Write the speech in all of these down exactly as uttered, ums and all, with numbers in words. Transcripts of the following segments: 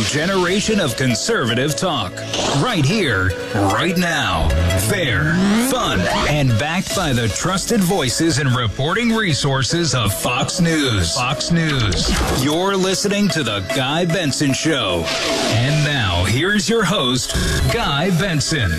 generation of conservative talk. Right here, right now. Fair, fun, and backed by the trusted voices and reporting resources of Fox News. Fox News. You're listening to The Guy Benson Show. And now, here's your host, Guy Benson.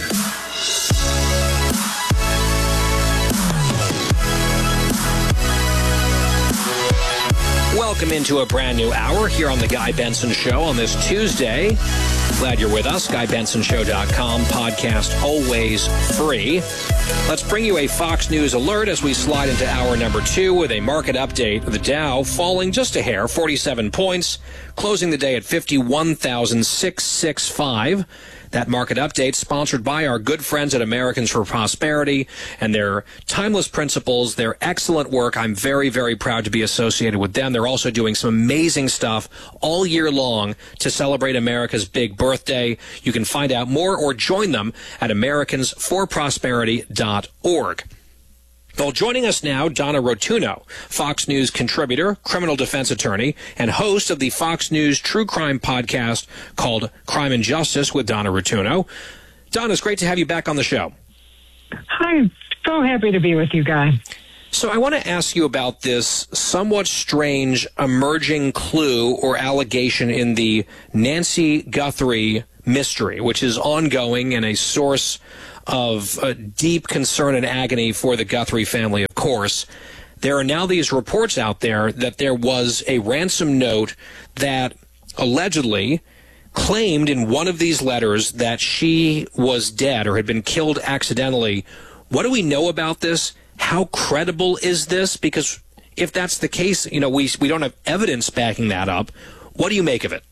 Welcome into a brand new hour here on The Guy Benson Show on this Tuesday. Glad you're with us. Guy Benson Show dot com. Podcast always free. Let's bring you a Fox News alert as we slide into hour number two with a market update. The Dow falling just a hair, forty-seven points, closing the day at fifty-one thousand six hundred sixty-five. That market update sponsored by our good friends at Americans for Prosperity and their timeless principles, their excellent work. I'm very, very proud to be associated with them. They're also doing some amazing stuff all year long to celebrate America's big birthday. You can find out more or join them at Americans for Prosperity dot org. Well, joining us now, Donna Rotunno, Fox News contributor, criminal defense attorney, and host of the Fox News true crime podcast called Crime and Justice with Donna Rotunno. Donna, it's great to have you back on the show. Hi, I'm so happy to be with you, Guy. So I want to ask you about this somewhat strange emerging clue or allegation in the Nancy Guthrie mystery, which is ongoing and a source of uh, deep concern and agony for the Guthrie family, of course. There are now these reports out there that there was a ransom note that allegedly claimed in one of these letters that she was dead or had been killed accidentally. What do we know about this? How credible is this? Because if that's the case, you know, we we don't have evidence backing that up. What do you make of it?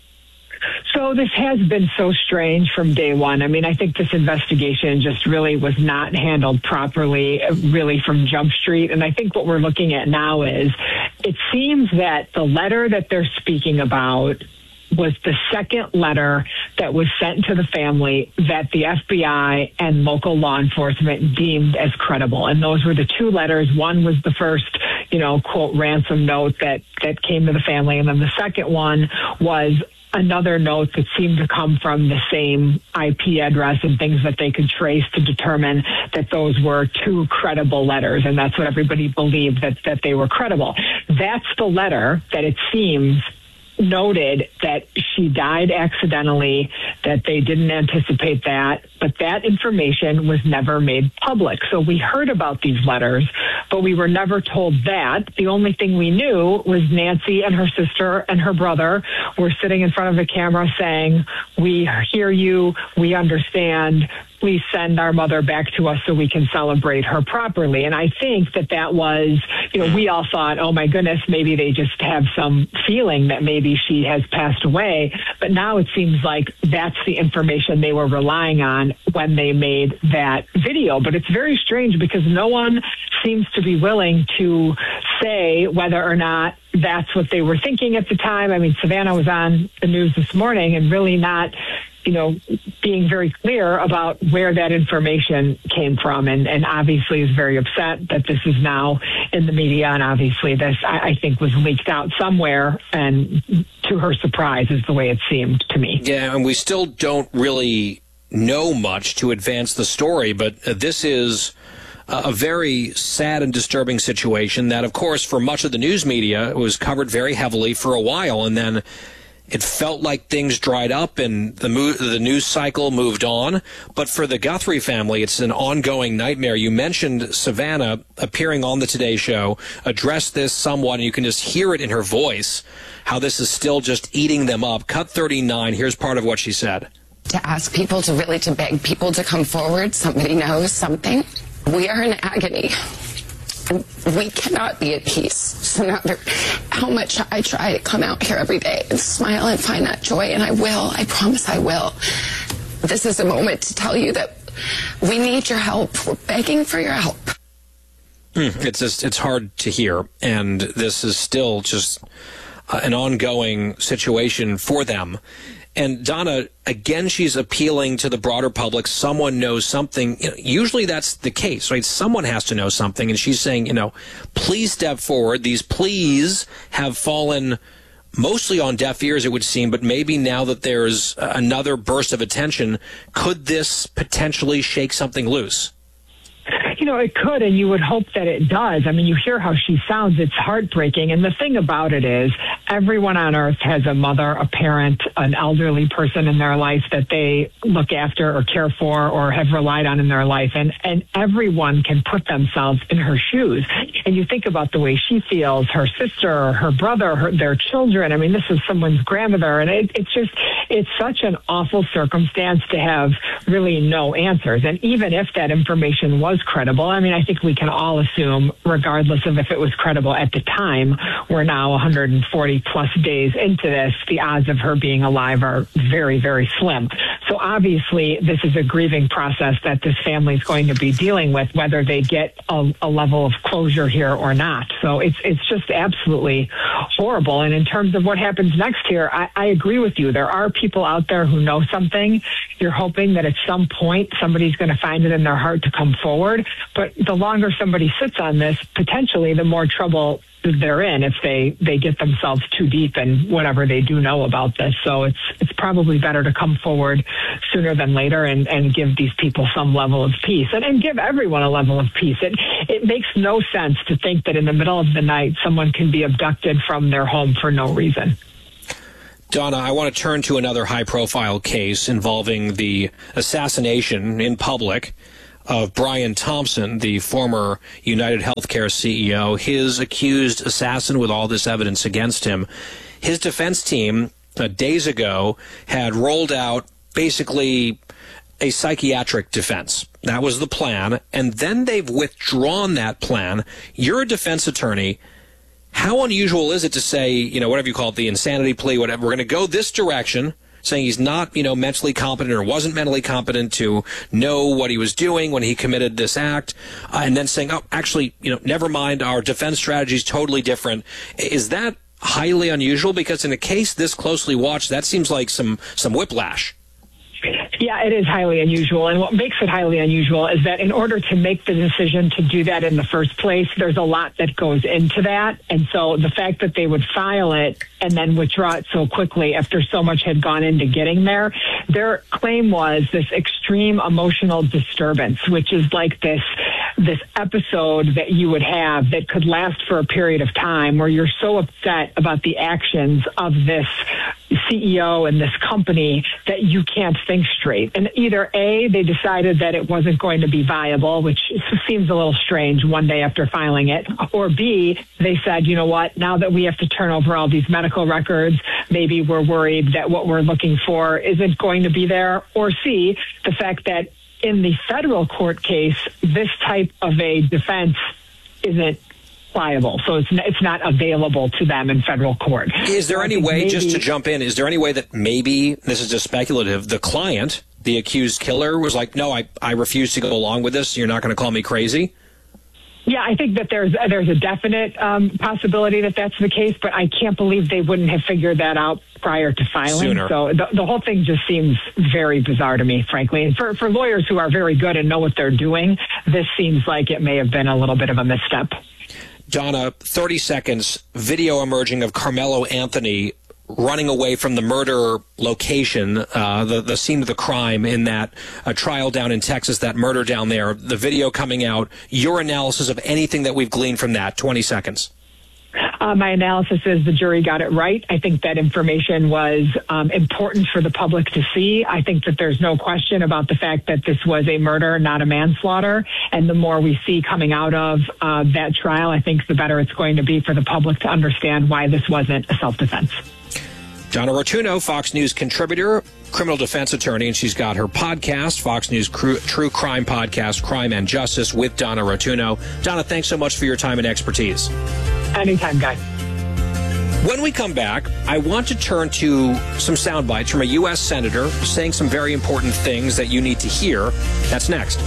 So this has been so strange from day one. I mean, I think this investigation just really was not handled properly, really from Jump Street. And I think what we're looking at now is it seems that the letter that they're speaking about was the second letter that was sent to the family that the F B I and local law enforcement deemed as credible. And those were the two letters. One was the first, you know, quote, ransom note that, that came to the family. And then the second one was another note that seemed to come from the same I P address and things that they could trace to determine that those were two credible letters. And that's what everybody believed, that, that they were credible. That's the letter that it seems noted that she died accidentally, that they didn't anticipate that, but that information was never made public. So we heard about these letters, but we were never told that. The only thing we knew was Nancy and her sister and her brother were sitting in front of the camera saying, "We hear you, we understand, please send our mother back to us so we can celebrate her properly." And I think that that was, you know, we all thought, oh my goodness, maybe they just have some feeling that maybe she has passed away. But now it seems like that's the information they were relying on when they made that video. But it's very strange because no one seems to be willing to say whether or not that's what they were thinking at the time. I mean, Savannah was on the news this morning and really not, you know, being very clear about where that information came from, and, and obviously is very upset that this is now in the media, and obviously this, I, I think, was leaked out somewhere, and to her surprise is the way it seemed to me. Yeah, and we still don't really know much to advance the story, but uh, this is a very sad and disturbing situation that, of course, for much of the news media, was covered very heavily for a while, and then it felt like things dried up and the mo- the news cycle moved on. But for the Guthrie family, it's an ongoing nightmare. You mentioned Savannah appearing on the Today Show, addressed this somewhat, and you can just hear it in her voice, how this is still just eating them up. Cut thirty-nine, here's part of what she said. To ask people to really, to beg people to come forward, somebody knows something. We are in agony. We cannot be at peace. So no matter how much I try to come out here every day and smile and find that joy, and I will, I promise I will. This is a moment to tell you that we need your help. We're begging for your help. Mm, it's just, it's hard to hear, and this is still just uh, an ongoing situation for them. And Donna, again, she's appealing to the broader public. Someone knows something. You know, usually that's the case, right? Someone has to know something. And she's saying, you know, please step forward. These pleas have fallen mostly on deaf ears, it would seem, but maybe now that there's another burst of attention, could this potentially shake something loose? You know, it could, and you would hope that it does. I mean, you hear how she sounds. It's heartbreaking. And the thing about it is everyone on earth has a mother, a parent, an elderly person in their life that they look after or care for or have relied on in their life. And, and everyone can put themselves in her shoes. And you think about the way she feels, her sister, her brother, her, their children. I mean, this is someone's grandmother. And it, it's just, it's such an awful circumstance to have really no answers. And even if that information was credible, I mean, I think we can all assume, regardless of if it was credible at the time, we're now one hundred forty plus days into this, the odds of her being alive are very, very slim. So obviously, this is a grieving process that this family is going to be dealing with, whether they get a, a level of closure here or not. So it's it's just absolutely horrible. And in terms of what happens next here, I, I agree with you. There are people out there who know something. You're hoping that at some point somebody's going to find it in their heart to come forward. But the longer somebody sits on this, potentially the more trouble they're in if they, they get themselves too deep in whatever they do know about this. So it's it's probably better to come forward sooner than later and, and give these people some level of peace and, and give everyone a level of peace. It, it makes no sense to think that in the middle of the night someone can be abducted from their home for no reason. Donna, I want to turn to another high-profile case involving the assassination in public of Brian Thompson, the former United Healthcare C E O, his accused assassin with all this evidence against him. His defense team, uh, days ago, had rolled out basically a psychiatric defense. That was the plan, and then they've withdrawn that plan. You're a defense attorney. How unusual is it to say, you know, whatever you call it, the insanity plea, whatever, we're going to go this direction, saying he's not, you know, mentally competent or wasn't mentally competent to know what he was doing when he committed this act, uh, and then saying, oh, actually, you know, never mind, our defense strategy is totally different. Is that highly unusual? Because in a case this closely watched, that seems like some, some whiplash. Yeah, it is highly unusual. And what makes it highly unusual is that in order to make the decision to do that in the first place, there's a lot that goes into that. And so the fact that they would file it and then withdraw it so quickly after so much had gone into getting there, their claim was this extreme emotional disturbance, which is like this this episode that you would have that could last for a period of time where you're so upset about the actions of this C E O and this company that you can't think straight. And either A, they decided that it wasn't going to be viable, which seems a little strange one day after filing it, or B, they said, you know what, now that we have to turn over all these medical records, maybe we're worried that what we're looking for isn't going to be there, or C, the fact that in the federal court case, this type of a defense isn't viable. So it's it's not available to them in federal court. Is there so any way, maybe, just to jump in, is there any way that maybe, this is just speculative, the client, the accused killer, was like, no, I, I refuse to go along with this, you're not going to call me crazy? Yeah, I think that there's there's a definite um, possibility that that's the case, but I can't believe they wouldn't have figured that out prior to filing. Sooner. So the, the whole thing just seems very bizarre to me, frankly. And for, for lawyers who are very good and know what they're doing, this seems like it may have been a little bit of a misstep. Donna, thirty seconds, video emerging of Carmelo Anthony running away from the murder location, uh, the, the scene of the crime in that uh, trial down in Texas, that murder down there, the video coming out, your analysis of anything that we've gleaned from that, twenty seconds. Uh, my analysis is the jury got it right. I think that information was um, important for the public to see. I think that there's no question about the fact that this was a murder, not a manslaughter. And the more we see coming out of uh, that trial, I think the better it's going to be for the public to understand why this wasn't a self-defense. Donna Rotunno, Fox News contributor, criminal defense attorney, and she's got her podcast, Fox News True Crime Podcast, Crime and Justice with Donna Rotunno. Donna, thanks so much for your time and expertise. Anytime, guys. When we come back, I want to turn to some sound bites from a U S senator saying some very important things that you need to hear. That's next.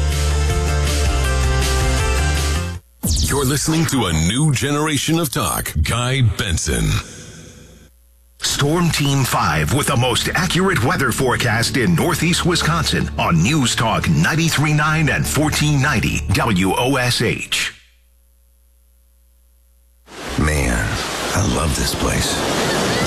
You're listening to a new generation of talk. Guy Benson. Storm Team five with the most accurate weather forecast in Northeast Wisconsin on News Talk ninety-three point nine and fourteen ninety W O S H. Man, I love this place.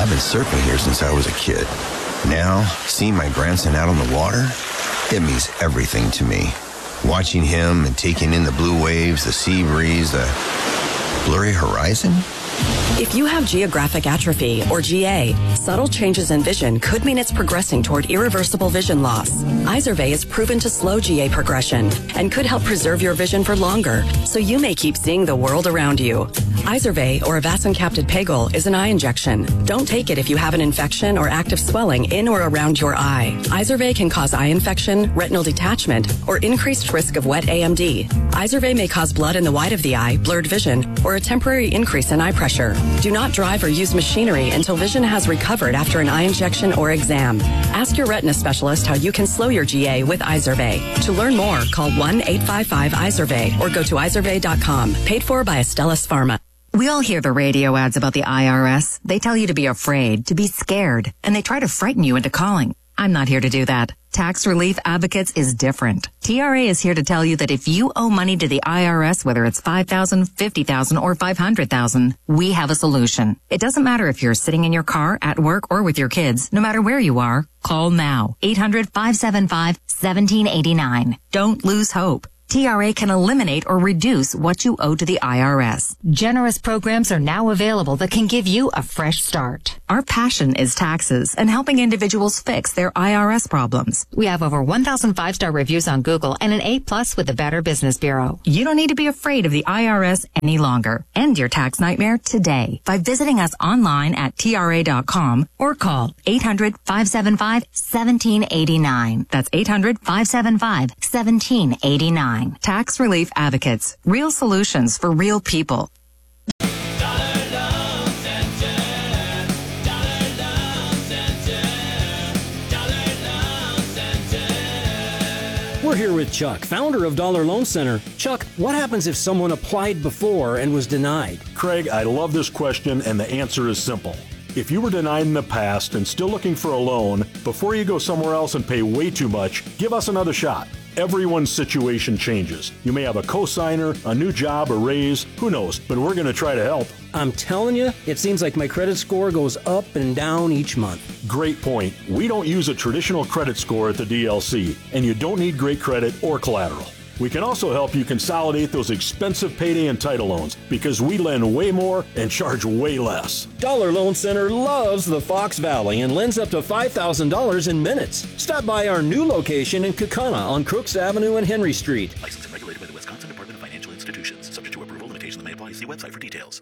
I've been surfing here since I was a kid. Now, seeing my grandson out on the water, it means everything to me. Watching him and taking in the blue waves, the sea breeze, the blurry horizon. If you have geographic atrophy, or G A, subtle changes in vision could mean it's progressing toward irreversible vision loss. Izervay is proven to slow G A progression and could help preserve your vision for longer, so you may keep seeing the world around you. Izervay, or avacincaptad pegol, is an eye injection. Don't take it if you have an infection or active swelling in or around your eye. Izervay can cause eye infection, retinal detachment, or increased risk of wet A M D. Izervay may cause blood in the white of the eye, blurred vision, or a temporary increase in eye pressure. Do not drive or use machinery until vision has recovered after an eye injection or exam. Ask your retina specialist how you can slow your G A with Izervay. To learn more, call one eight five five Izervay or go to izervay dot com. Paid for by Astellas Pharma. We all hear the radio ads about the I R S. They tell you to be afraid, to be scared, and they try to frighten you into calling. I'm not here to do that. Tax Relief Advocates is different. T R A is here to tell you that if you owe money to the I R S, whether it's five thousand dollars, fifty thousand dollars, or five hundred thousand dollars, we have a solution. It doesn't matter if you're sitting in your car, at work, or with your kids. No matter where you are, call now. eight hundred, five seven five, one seven eight nine. Don't lose hope. T R A can eliminate or reduce what you owe to the I R S. Generous programs are now available that can give you a fresh start. Our passion is taxes and helping individuals fix their I R S problems. We have over one thousand five-star reviews on Google and an A plus with the Better Business Bureau. You don't need to be afraid of the I R S any longer. End your tax nightmare today by visiting us online at T R A dot com or call eight hundred, five seven five, one seven eight nine. That's eight hundred, five seven five, one seven eight nine. Tax Relief Advocates. Real solutions for real people. We're here with Chuck, founder of Dollar Loan Center. Chuck, what happens if someone applied before and was denied? Craig, I love this question, and the answer is simple. If you were denied in the past and still looking for a loan, before you go somewhere else and pay way too much, give us another shot. Everyone's situation changes. You may have a cosigner, a new job, a raise, who knows, but we're going to try to help. I'm telling you, it seems like my credit score goes up and down each month. Great point. We don't use a traditional credit score at the D L C, and you don't need great credit or collateral. We can also help you consolidate those expensive payday and title loans because we lend way more and charge way less. Dollar Loan Center loves the Fox Valley and lends up to five thousand dollars in minutes. Stop by our new location in Kaukauna on Crooks Avenue and Henry Street. Licensed and regulated by the Wisconsin Department of Financial Institutions. Subject to approval, limitations may apply. See website for details.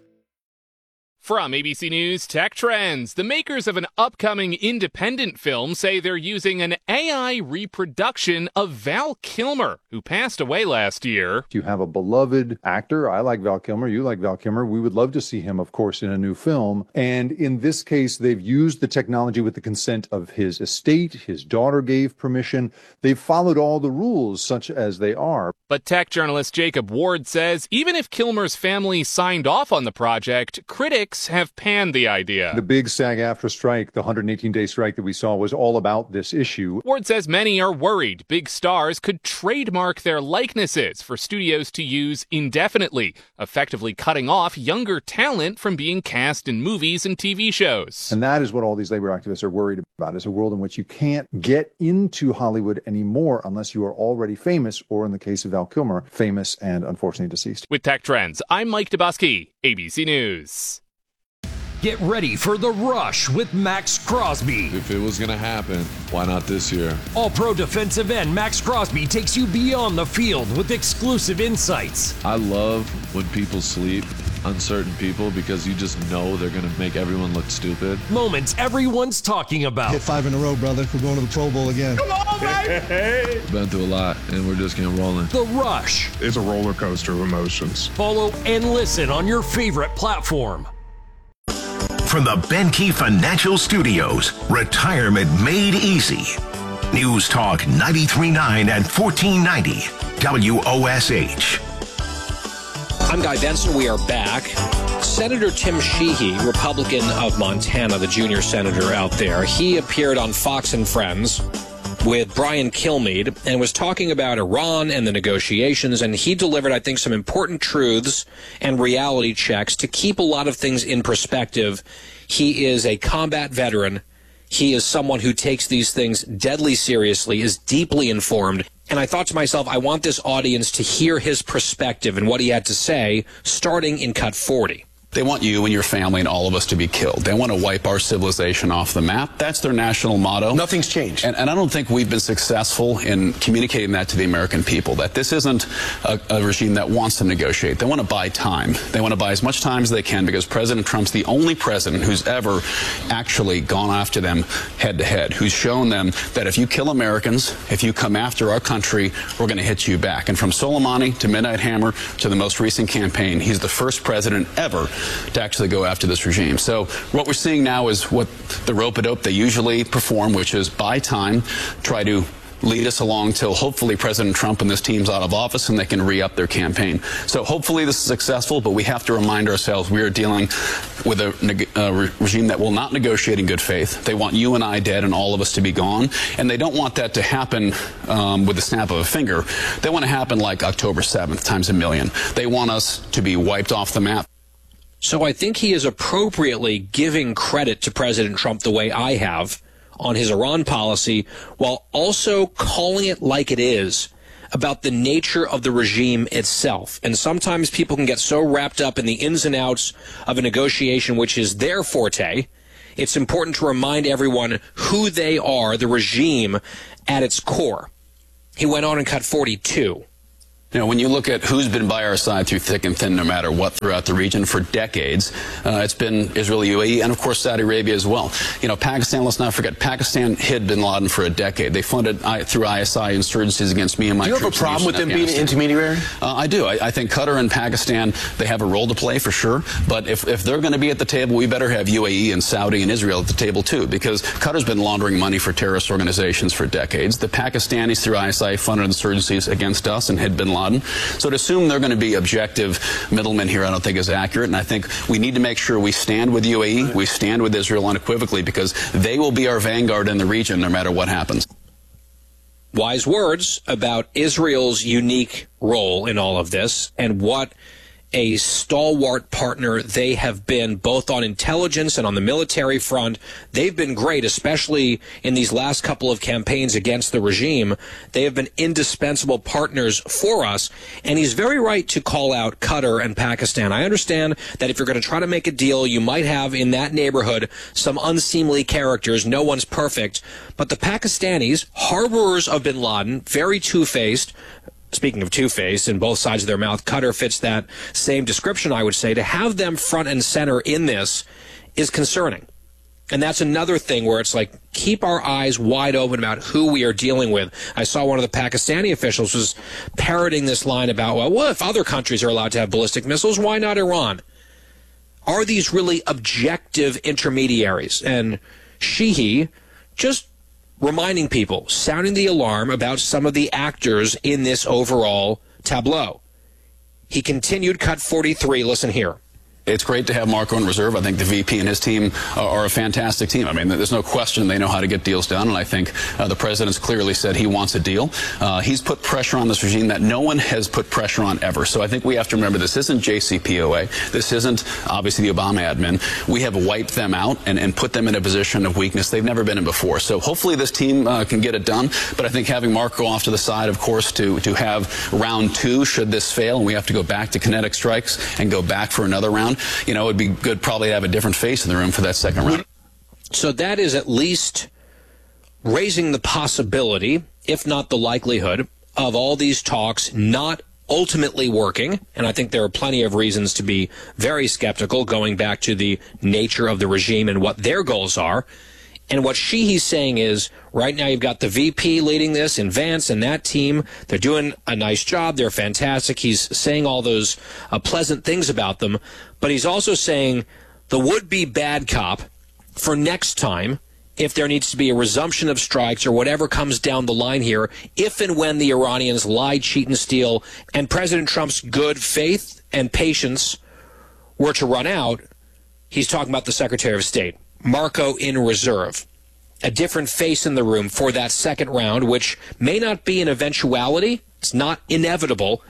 From A B C News Tech Trends, the makers of an upcoming independent film say they're using an A I reproduction of Val Kilmer, who passed away last year. You have a beloved actor. I like Val Kilmer. You like Val Kilmer. We would love to see him, of course, in a new film. And in this case, they've used the technology with the consent of his estate. His daughter gave permission. They've followed all the rules, such as they are. But tech journalist Jacob Ward says even if Kilmer's family signed off on the project, critics have panned the idea. The big SAG-AFTRA strike, the one hundred eighteen day strike that we saw, was all about this issue. Ward says many are worried big stars could trademark their likenesses for studios to use indefinitely, effectively cutting off younger talent from being cast in movies and T V shows. And that is what all these labor activists are worried about, is a world in which you can't get into Hollywood anymore unless you are already famous, or in the case of Val Kilmer, famous and unfortunately deceased. With Tech Trends, I'm Mike Dubusky, A B C News. Get ready for The Rush with Max Crosby. If it was going to happen, why not this year? All-Pro defensive end Max Crosby takes you beyond the field with exclusive insights. I love when people sleep on certain people because you just know they're going to make everyone look stupid. Moments everyone's talking about. Hit five in a row, brother. We're going to the Pro Bowl again. Come on, baby! Been through a lot, and we're just getting rolling. The Rush. It's a roller coaster of emotions. Follow and listen on your favorite platform. From the Benke Financial Studios, retirement made easy. News Talk ninety-three point nine and fourteen ninety W O S H. I'm Guy Benson. We are back. Senator Tim Sheehy, Republican of Montana, the junior senator out there, he appeared on Fox and Friends with Brian Kilmeade and was talking about Iran and the negotiations, and he delivered, I think, some important truths and reality checks to keep a lot of things in perspective He is a combat veteran. He is someone who takes these things deadly seriously, is deeply informed. And I thought to myself, I want this audience to hear his perspective and what he had to say, starting in cut forty. They want you and your family and all of us to be killed. They want to wipe our civilization off the map. That's their national motto. Nothing's changed. And, and I don't think we've been successful in communicating that to the American people, that this isn't a, a regime that wants to negotiate. They want to buy time. They want to buy as much time as they can because President Trump's the only president who's ever actually gone after them head to head, who's shown them that if you kill Americans, if you come after our country, we're going to hit you back. And from Soleimani to Midnight Hammer to the most recent campaign, he's the first president ever to actually go after this regime. So what we're seeing now is what the rope-a-dope they usually perform, which is buy time, try to lead us along till hopefully President Trump and this team's out of office and they can re-up their campaign. So hopefully this is successful, but we have to remind ourselves we are dealing with a, a re regime that will not negotiate in good faith. They want you and I dead and all of us to be gone, and they don't want that to happen um, with the snap of a finger. They want to happen like October seventh times a million. They want us to be wiped off the map. So I think he is appropriately giving credit to President Trump the way I have on his Iran policy, while also calling it like it is about the nature of the regime itself. And sometimes people can get so wrapped up in the ins and outs of a negotiation, which is their forte. It's important to remind everyone who they are, the regime at its core. He went on in cut forty-two. You know, when you look at who's been by our side through thick and thin, no matter what, throughout the region for decades, uh, it's been Israel, U A E, and of course Saudi Arabia as well. You know, Pakistan, let's not forget, Pakistan hid bin Laden for a decade. They funded I, through I S I insurgencies against me and my troops. Do you have a problem with them being an intermediary? Uh, I do. I, I think Qatar and Pakistan, they have a role to play for sure. But if, if they're going to be at the table, we better have U A E and Saudi and Israel at the table too, because Qatar's been laundering money for terrorist organizations for decades. The Pakistanis through I S I funded insurgencies against us and hid bin Laden. So to assume they're going to be objective middlemen here, I don't think is accurate. And I think we need to make sure we stand with U A E, we stand with Israel unequivocally, because they will be our vanguard in the region no matter what happens. Wise words about Israel's unique role in all of this and what a stalwart partner they have been, both on intelligence and on the military front. They've been great, especially in these last couple of campaigns against the regime. They have been indispensable partners for us, and he's very right to call out Qatar and Pakistan. I understand that if you're going to try to make a deal, you might have in that neighborhood some unseemly characters. No one's perfect. But the Pakistanis, harborers of bin Laden, very two-faced. Speaking of two-faced, in both sides of their mouth, Qatar fits that same description, I would say. To have them front and center in this is concerning. And that's another thing where it's like, keep our eyes wide open about who we are dealing with. I saw one of the Pakistani officials was parroting this line about, well, well, if other countries are allowed to have ballistic missiles, why not Iran? Are these really objective intermediaries? And Sheehy just reminding people, sounding the alarm about some of the actors in this overall tableau. He continued cut forty-three. Listen here. It's great to have Marco in reserve. I think the V P and his team are a fantastic team. I mean, there's no question they know how to get deals done, and I think uh, the president's clearly said he wants a deal. Uh, he's put pressure on this regime that no one has put pressure on ever. So I think we have to remember this isn't J C P O A. This isn't, obviously, the Obama admin. We have wiped them out and, and put them in a position of weakness they've never been in before. So hopefully this team uh, can get it done. But I think having Marco off to the side, of course, to, to have round two, should this fail, and we have to go back to kinetic strikes and go back for another round, you know, it would be good probably to have a different face in the room for that second round. So that is at least raising the possibility, if not the likelihood, of all these talks not ultimately working. And I think there are plenty of reasons to be very skeptical, going back to the nature of the regime and what their goals are. And what Sheehy's saying is, right now you've got the V P leading this in Vance and that team. They're doing a nice job. They're fantastic. He's saying all those uh, pleasant things about them. But he's also saying the would-be bad cop for next time, if there needs to be a resumption of strikes or whatever comes down the line here, if and when the Iranians lie, cheat, and steal, and President Trump's good faith and patience were to run out, he's talking about the Secretary of State. Marco in reserve, a different face in the room for that second round, which may not be an eventuality. It's not inevitable,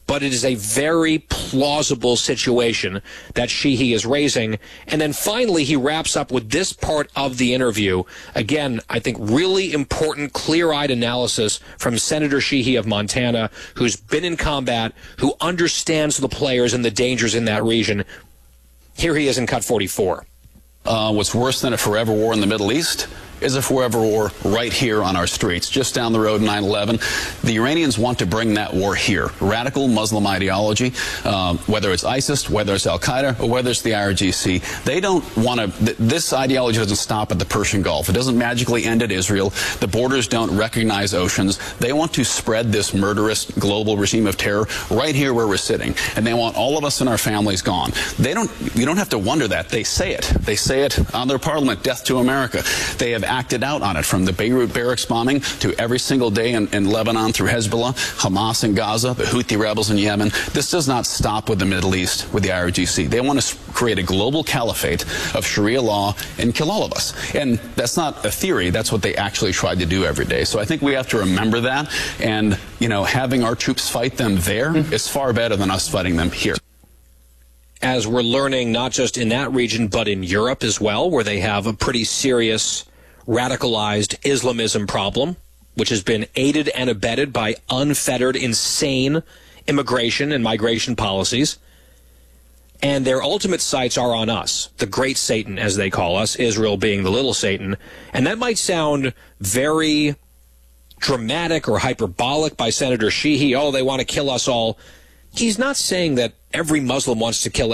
but it is a very plausible situation that Sheehy is raising. And then finally, he wraps up with this part of the interview. Again, I think really important, clear-eyed analysis from Senator Sheehy of Montana, who's been in combat, who understands the players and the dangers in that region. Here he is in Cut forty-four. Uh, what's worse than a forever war in the Middle East is a forever war right here on our streets, just down the road, nine eleven. The Iranians want to bring that war here. Radical Muslim ideology, um, whether it's ISIS, whether it's Al-Qaeda, or whether it's the I R G C. They don't want to, th this ideology doesn't stop at the Persian Gulf. It doesn't magically end at Israel. The borders don't recognize oceans. They want to spread this murderous global regime of terror right here where we're sitting. And they want all of us and our families gone. They don't, you don't have to wonder that. They say it. They say it on their parliament, death to America. They have acted out on it, from the Beirut barracks bombing to every single day in, in Lebanon through Hezbollah, Hamas in Gaza, the Houthi rebels in Yemen. This does not stop with the Middle East, with the I R G C. They want to create a global caliphate of Sharia law and kill all of us. And that's not a theory. That's what they actually tried to do every day. So I think we have to remember that. And, you know, having our troops fight them there mm-hmm. is far better than us fighting them here. As we're learning, not just in that region, but in Europe as well, where they have a pretty serious radicalized Islamism problem, which has been aided and abetted by unfettered, insane immigration and migration policies. And their ultimate sights are on us, the great Satan, as they call us, Israel being the little Satan. And that might sound very dramatic or hyperbolic by Senator Sheehy. Oh, they want to kill us all. He's not saying that every Muslim wants to kill